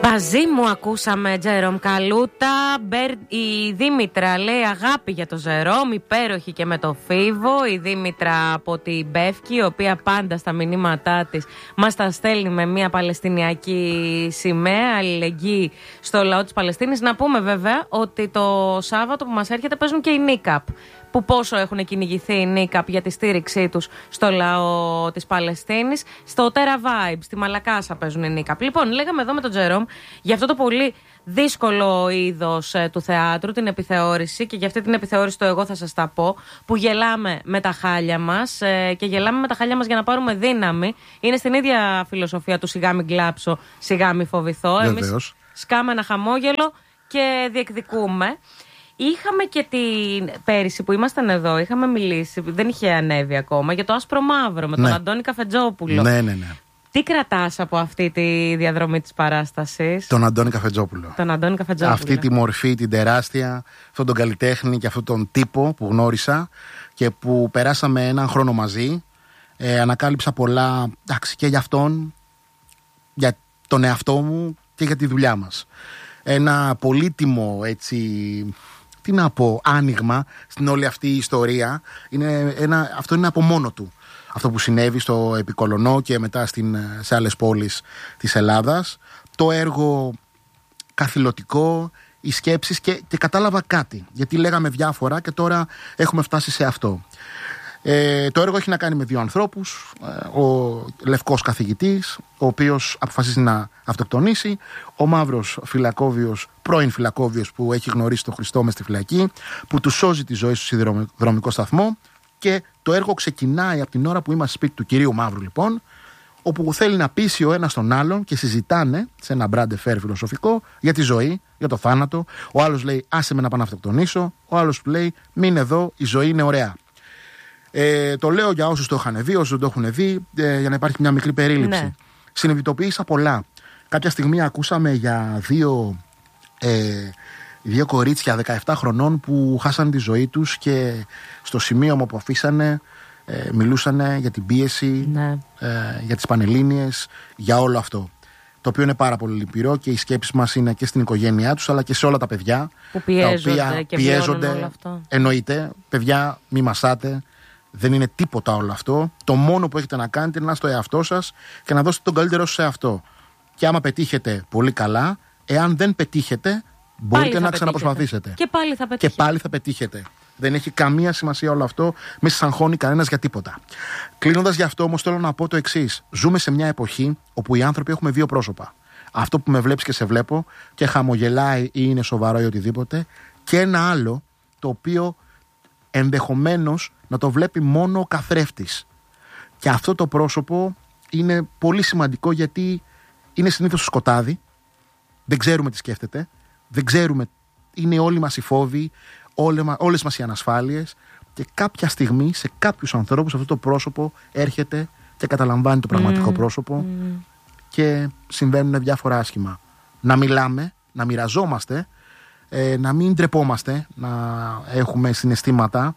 Μαζί μου ακούσαμε Τζέρομ Καλούτα. Η Δήμητρα λέει αγάπη για το Τζέρομ, υπέροχη και με το Φίβο. Η Δήμητρα από την Μπεύκη, η οποία πάντα στα μηνύματά της μας τα στέλνει με μια παλαιστινιακή σημαία, αλληλεγγύη στο λαό της Παλαιστίνης. Να πούμε βέβαια ότι το Σάββατο που μας έρχεται παίζουν και οι ΝΙΚΑΠ, που πόσο έχουν κυνηγηθεί οι ΝΙΚΑΠ για τη στήριξή τους στο λαό της Παλαιστίνης. Στο Terra Vibe, στη Μαλακάσα παίζουν οι ΝΙΚΑΠ. Λοιπόν, λέγαμε εδώ με τον Τζέρομ για αυτό το πολύ δύσκολο είδος του θεάτρου, την επιθεώρηση, και για αυτή την επιθεώρηση το εγώ θα σας τα πω, που γελάμε με τα χάλια μας και γελάμε με τα χάλια μας για να πάρουμε δύναμη. Είναι στην ίδια φιλοσοφία του σιγά μην κλάψω, σιγά μην φοβηθώ. Εμείς σκάμε ένα χαμόγελο και διεκδικούμε. Είχαμε και την πέρυσι που ήμασταν εδώ, είχαμε μιλήσει, δεν είχε ανέβει ακόμα, για το άσπρο μαύρο με τον Αντώνη Καφετζόπουλο. Ναι. Τι κρατάς από αυτή τη διαδρομή της παράστασης? Τον Αντώνη Καφετζόπουλο. Αυτή τη μορφή, την τεράστια, αυτόν τον καλλιτέχνη και αυτόν τον τύπο που γνώρισα και που περάσαμε έναν χρόνο μαζί. Ανακάλυψα πολλά, εντάξει, και για αυτόν, για τον εαυτό μου και για τη δουλειά μας. Ένα πολύτιμο, έτσι, τι να πω, άνοιγμα στην όλη αυτή η ιστορία. Αυτό είναι από μόνο του. Αυτό που συνέβη στο Επικολονό και μετά σε άλλες πόλεις της Ελλάδας. Το έργο καθηλωτικό, οι σκέψεις και κατάλαβα κάτι. Γιατί λέγαμε διάφορα και τώρα έχουμε φτάσει σε αυτό. Το έργο έχει να κάνει με δύο ανθρώπους. Ο λευκός καθηγητής, ο οποίος αποφασίζει να αυτοκτονήσει. Ο μαύρος φυλακόβιος, πρώην φυλακόβιος, που έχει γνωρίσει τον Χριστό μες στη φυλακή, που του σώζει τη ζωή στο σιδηροδρομικό σταθμό. Και το έργο ξεκινάει από την ώρα που είμαστε σπίτι του κυρίου Μαύρου, λοιπόν, όπου θέλει να πείσει ο ένας τον άλλον και συζητάνε σε ένα μπράντε-φέρ φιλοσοφικό για τη ζωή, για το θάνατο. Ο άλλος λέει άσε με να πάω να αυτοκτονήσω. Ο άλλος του λέει μην εδώ, η ζωή είναι ωραία. Το λέω για όσους το είχαν δει, όσους δεν το έχουν δει, για να υπάρχει μια μικρή περίληψη. Ναι. Συνειδητοποίησα πολλά. Κάποια στιγμή ακούσαμε για δύο κορίτσια 17 χρονών που χάσαν τη ζωή τους και στο σημείο που αφήσανε μιλούσανε για την πίεση, για τις πανελλήνιες, για όλο αυτό. Το οποίο είναι πάρα πολύ λυπηρό και οι σκέψεις μας είναι και στην οικογένειά τους αλλά και σε όλα τα παιδιά που πιέζονται, τα οποία πιέζονται. Όλο αυτό. Εννοείται, παιδιά, μη μασάτε. Δεν είναι τίποτα όλο αυτό. Το μόνο που έχετε να κάνετε είναι να είστε στο εαυτό σας και να δώσετε τον καλύτερο σε αυτό. Και άμα πετύχετε, πολύ καλά. Εάν δεν πετύχετε, μπορείτε να ξαναπροσπαθήσετε. Και πάλι θα πετύχετε. Δεν έχει καμία σημασία όλο αυτό. Μη σας αγχώνει κανένας για τίποτα. Κλείνοντας γι' αυτό, όμως, θέλω να πω το εξής. Ζούμε σε μια εποχή όπου οι άνθρωποι έχουμε δύο πρόσωπα. Αυτό που με βλέπεις και σε βλέπω και χαμογελάει ή είναι σοβαρό ή οτιδήποτε. Και ένα άλλο το οποίο ενδεχομένως να το βλέπει μόνο ο καθρέφτης. Και αυτό το πρόσωπο είναι πολύ σημαντικό γιατί είναι συνήθως στο σκοτάδι. Δεν ξέρουμε τι σκέφτεται. Δεν ξέρουμε. Είναι όλοι μας οι φόβοι, όλες μας οι ανασφάλειες. Και κάποια στιγμή σε κάποιους ανθρώπους αυτό το πρόσωπο έρχεται και καταλαμβάνει το πραγματικό πρόσωπο και συμβαίνουν διάφορα άσχημα. Να μιλάμε, να μοιραζόμαστε, να μην ντρεπόμαστε, να έχουμε συναισθήματα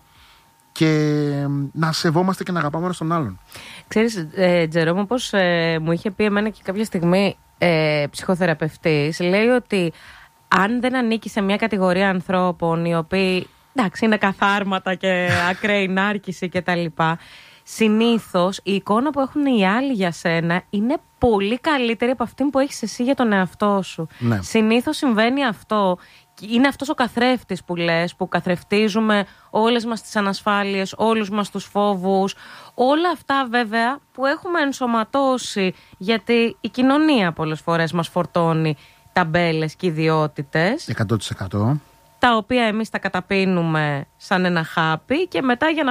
και να σεβόμαστε και να αγαπάμε ένας τον άλλον. Ξέρεις, Τζερόμ, όπως μου είχε πει εμένα και κάποια στιγμή ψυχοθεραπευτής, λέει ότι αν δεν ανήκει σε μια κατηγορία ανθρώπων οι οποίοι, εντάξει, είναι καθάρματα και ακραίη νάρκηση κτλ., συνήθως η εικόνα που έχουν οι άλλοι για σένα είναι πολύ καλύτερη από αυτή που έχεις εσύ για τον εαυτό σου. Ναι. Συνήθως συμβαίνει αυτό. Είναι αυτός ο καθρέφτης που λες, που καθρεφτίζουμε όλες μας τις ανασφάλειες, όλους μας τους φόβους. Όλα αυτά βέβαια που έχουμε ενσωματώσει, γιατί η κοινωνία πολλές φορές μας φορτώνει ταμπέλες και ιδιότητες. 100%. Τα οποία εμείς τα καταπίνουμε σαν ένα χάπι και μετά για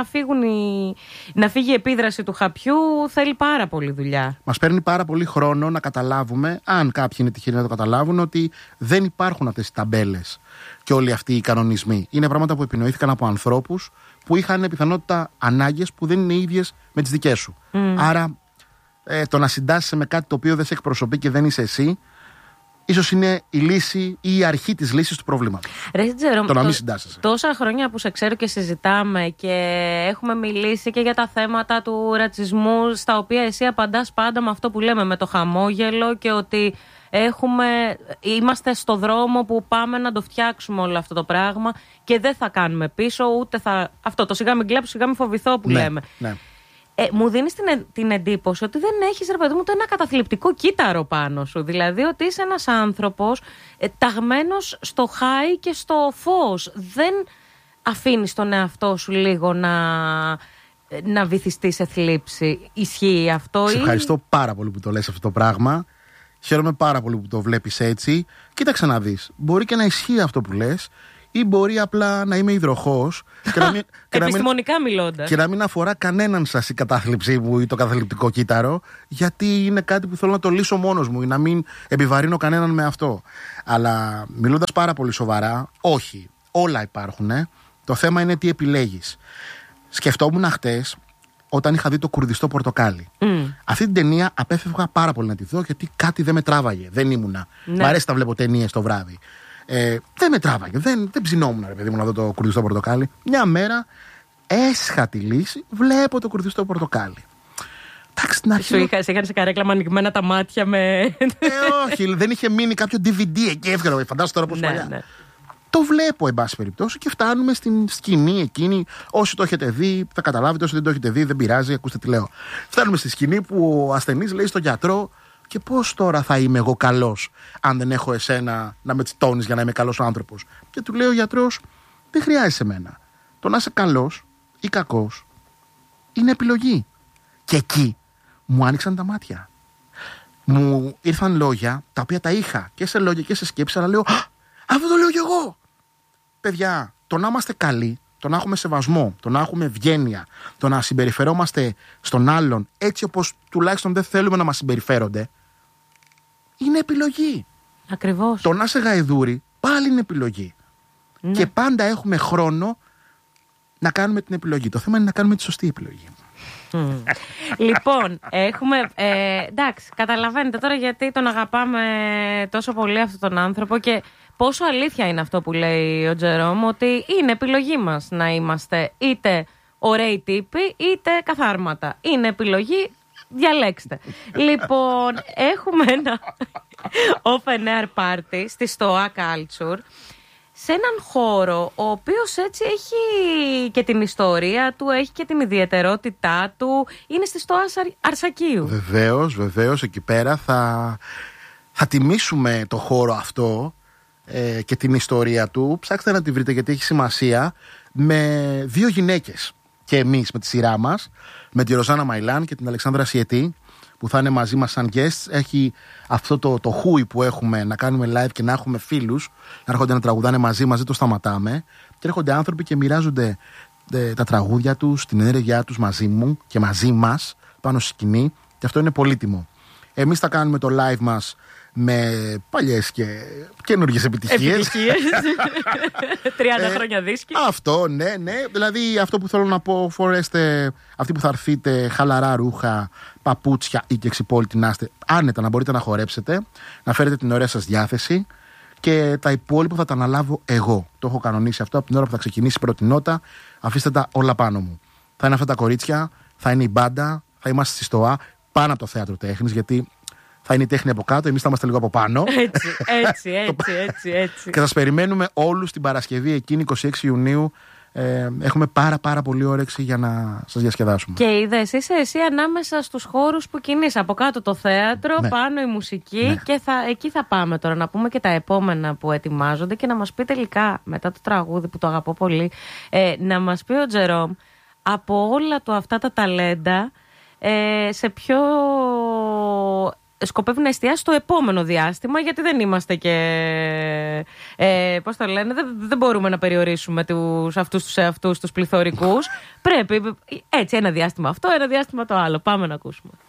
να φύγει η επίδραση του χαπιού θέλει πάρα πολύ δουλειά. Μας παίρνει πάρα πολύ χρόνο να καταλάβουμε, αν κάποιοι είναι τυχεροί να το καταλάβουν, ότι δεν υπάρχουν αυτές οι ταμπέλες και όλοι αυτοί οι κανονισμοί. Είναι πράγματα που επινοήθηκαν από ανθρώπους που είχαν πιθανότητα ανάγκες που δεν είναι ίδιες με τις δικές σου. Άρα το να συντάσσεσαι με κάτι το οποίο δεν σε εκπροσωπεί και δεν είσαι εσύ, ίσως είναι η λύση ή η αρχή της λύσης του προβλήματος. Το να μην συντάσσεσαι. Τόσα χρόνια που σε ξέρω και συζητάμε και έχουμε μιλήσει και για τα θέματα του ρατσισμού, στα οποία εσύ απαντάς πάντα με αυτό που λέμε, με το χαμόγελο, και ότι Είμαστε στο δρόμο που πάμε να το φτιάξουμε όλο αυτό το πράγμα και δεν θα κάνουμε πίσω, ούτε θα. Αυτό το σιγά μην κλάψω, σιγά μην φοβηθώ που λέμε. Ναι. Μου δίνεις την εντύπωση ότι δεν έχεις, ρε παιδί μου, ένα καταθλιπτικό κύτταρο πάνω σου. Δηλαδή ότι είσαι ένας άνθρωπος ταγμένος στο χάι και στο φως. Δεν αφήνεις τον εαυτό σου λίγο να βυθιστεί σε θλίψη. Ισχύει αυτό? Σε ευχαριστώ πάρα πολύ που το λες αυτό το πράγμα. Χαίρομαι πάρα πολύ που το βλέπεις έτσι. Κοίταξε να δεις. Μπορεί και να ισχύει αυτό που λες, ή μπορεί απλά να είμαι υδροχός επιστημονικά μιλώντας, και να μην αφορά κανέναν σας η κατάθλιψή μου ή το καταθλιπτικό κύτταρο, γιατί είναι κάτι που θέλω να το λύσω μόνος μου ή να μην επιβαρύνω κανέναν με αυτό. Αλλά μιλώντας πάρα πολύ σοβαρά, όχι, όλα υπάρχουν. Το θέμα είναι τι επιλέγεις. Σκεφτόμουν χτες όταν είχα δει το Κουρδιστό Πορτοκάλι. Αυτή την ταινία απέφευγα πάρα πολύ να τη δω, γιατί κάτι δεν με τράβαγε. Δεν ήμουνα. Μ' αρέσει να βλέπω ταινίες το βράδυ. Δεν με τράβαγε. Δεν ψινόμουν, ρε παιδί μου, να δω το Κουρδιστό Πορτοκάλι. Μια μέρα έσχα τη λύση, βλέπω το Κουρδιστό Πορτοκάλι. Εντάξει, στην αρχή. Σε είχαν σε καρέκλα ανοιγμένα τα μάτια με. Όχι, δεν είχε μείνει κάποιο DVD εκεί. Εύκαιρο, φαντάζομαι τώρα πώς παλιά. Ναι. Το βλέπω, εν πάση περιπτώσει, και φτάνουμε στην σκηνή εκείνη. Όσοι το έχετε δει, θα καταλάβετε. Όσοι δεν το έχετε δει, δεν πειράζει, ακούστε τι λέω. Φτάνουμε στη σκηνή που ο ασθενής λέει στον γιατρό: και πώς τώρα θα είμαι εγώ καλός, αν δεν έχω εσένα να με τσιτώνεις για να είμαι καλός άνθρωπος? Και του λέει ο γιατρός: δεν χρειάζεσαι εμένα. Το να είσαι καλός ή κακός είναι επιλογή. Και εκεί μου άνοιξαν τα μάτια. Μου ήρθαν λόγια τα οποία τα είχα και σε λόγια και σε σκέψη, αλλά λέω: αυτό το λέω κι εγώ. Παιδιά, το να είμαστε καλοί, το να έχουμε σεβασμό, το να έχουμε ευγένεια, το να συμπεριφερόμαστε στον άλλον έτσι όπως τουλάχιστον δεν θέλουμε να μας συμπεριφέρονται, είναι επιλογή. Ακριβώς. Το να είσαι γαϊδούρι πάλι είναι επιλογή. Ναι. Και πάντα έχουμε χρόνο να κάνουμε την επιλογή. Το θέμα είναι να κάνουμε τη σωστή επιλογή. Λοιπόν, έχουμε. Εντάξει, καταλαβαίνετε τώρα γιατί τον αγαπάμε τόσο πολύ αυτόν τον άνθρωπο και πόσο αλήθεια είναι αυτό που λέει ο Τζερόμ, ότι είναι επιλογή μας να είμαστε είτε ωραίοι τύποι είτε καθάρματα. Είναι επιλογή, διαλέξτε. Λοιπόν, έχουμε ένα open air party στη Stoa Culture, σε έναν χώρο ο οποίος έτσι έχει και την ιστορία του, έχει και την ιδιαιτερότητά του. Είναι στη Stoa Αρσακίου. Βεβαίως, εκεί πέρα θα τιμήσουμε το χώρο αυτό και την ιστορία του. Ψάξτε να τη βρείτε, γιατί έχει σημασία, με δύο γυναίκες και εμείς με τη σειρά μας, με τη Ροζάνα Μαϊλάν και την Αλεξάνδρα Σιετή, που θα είναι μαζί μας σαν guests. Έχει αυτό το χούι που έχουμε να κάνουμε live και να έχουμε φίλους να έρχονται να τραγουδάνε μαζί μας, δεν το σταματάμε. Και έρχονται άνθρωποι και μοιράζονται τα τραγούδια τους, την ενέργειά τους μαζί μου και μαζί μας πάνω στη σκηνή, και αυτό είναι πολύτιμο. Εμείς θα κάνουμε το live μας με παλιές και καινούργιες επιτυχίες. 30 χρόνια δίσκοι. Αυτό, ναι. Δηλαδή, αυτό που θέλω να πω, φορέστε, αυτοί που θα έρθείτε, χαλαρά ρούχα, παπούτσια ή και εξυπόλυτη να είστε άνετα, να μπορείτε να χορέψετε, να φέρετε την ωραία σας διάθεση, και τα υπόλοιπα θα τα αναλάβω εγώ. Το έχω κανονίσει αυτό από την ώρα που θα ξεκινήσει η πρώτη νότα. Αφήστε τα όλα πάνω μου. Θα είναι αυτά τα κορίτσια, θα είναι η μπάντα, θα είμαστε στη Στοά, πάνω από το θέατρο τέχνης, γιατί θα είναι η τέχνη από κάτω, εμείς θα είμαστε λίγο από πάνω. Έτσι. Και σας περιμένουμε όλους την Παρασκευή εκείνη, 26 Ιουνίου. Έχουμε πάρα πολύ όρεξη για να σας διασκεδάσουμε. Και είδες, είσαι εσύ ανάμεσα στους χώρους που κινείς. Από κάτω το θέατρο, ναι, πάνω η μουσική, ναι. Και εκεί θα πάμε τώρα να πούμε και τα επόμενα που ετοιμάζονται και να μας πει τελικά, μετά το τραγούδι που το αγαπώ πολύ, να μας πει ο Τζερόμ από όλα του αυτά τα ταλέντα, σε ποιο σκοπεύει να εστιάσει το επόμενο διάστημα, γιατί δεν είμαστε και πώς το λένε, δεν μπορούμε να περιορίσουμε αυτούς τους πληθωρικούς. Πρέπει έτσι ένα διάστημα αυτό, ένα διάστημα το άλλο. Πάμε να ακούσουμε.